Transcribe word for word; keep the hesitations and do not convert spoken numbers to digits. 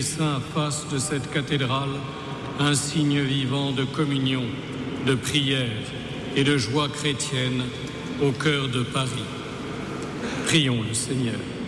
Les saints fassent de cette cathédrale un signe vivant de communion, de prière et de joie chrétienne au cœur de Paris. Prions le Seigneur.